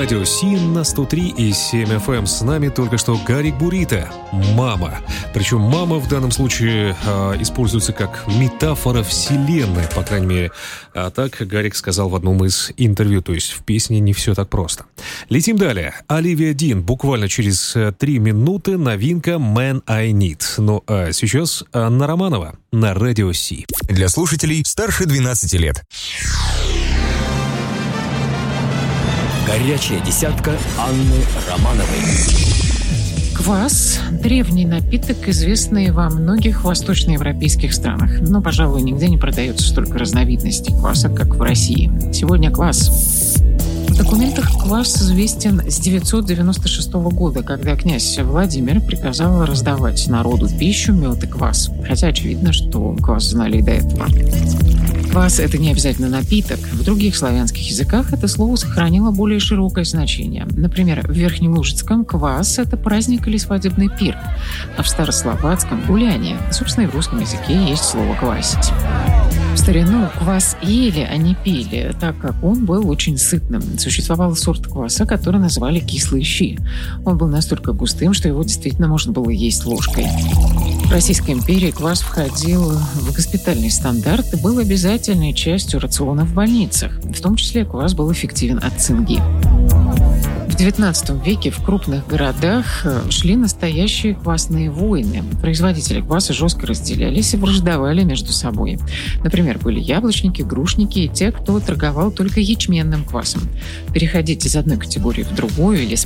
Радио Си на 103,7 FM. С нами только что Гарик Бурито. Мама. Причем мама в данном случае используется как метафора вселенной, по крайней мере. А так Гарик сказал в одном из интервью. То есть в песне не все так просто. Летим далее. Оливия Дин. Буквально через 3 минуты новинка «Man I Need». Ну а сейчас Анна Романова на Радио Си. Для слушателей старше 12 лет. Горячая десятка Анны Романовой. Квас – древний напиток, известный во многих восточноевропейских странах. Но, пожалуй, нигде не продается столько разновидностей кваса, как в России. Сегодня квас. В документах квас известен с 996 года, когда князь Владимир приказал раздавать народу пищу, мед и квас. Хотя очевидно, что квас знали и до этого. Квас – это не обязательно напиток. В других славянских языках это слово сохранило более широкое значение. Например, в Верхнелужицком квас – это праздник или свадебный пир, а в старословацком – гуляние. Собственно, и в русском языке есть слово «квасить». В старину квас ели, а не пили, так как он был очень сытным. Существовал сорт кваса, который называли кислые щи. Он был настолько густым, что его действительно можно было есть ложкой. В Российской империи квас входил в госпитальный стандарт и был обязательной частью рациона в больницах. В том числе квас был эффективен от цинги. В XIX веке в крупных городах шли настоящие квасные войны. Производители кваса жестко разделялись и враждовали между собой. Например, были яблочники, грушники и те, кто торговал только ячменным квасом. Переходить из одной категории в другую или